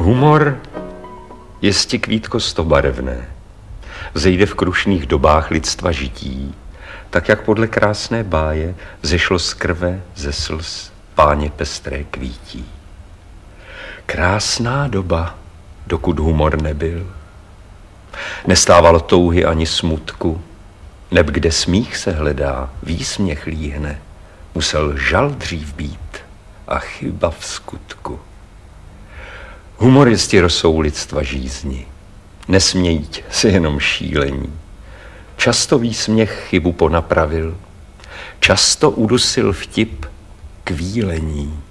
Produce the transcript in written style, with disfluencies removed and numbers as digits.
Humor jesti kvítko stobarevné, vzejde v krušných dobách lidstva žití, tak jak podle krásné báje zešlo z krve, ze slz Páně pestré kvítí. Krásná doba, dokud humor nebyl. Nestávalo touhy ani smutku, neb kde smích se hledá, výsměch líhne, musel žal dřív být a chyba v skutku. Humoristi rosou lidstva žízni, nesmějít se jenom šílení. Často výsměch chybu ponapravil, často udusil vtip kvílení.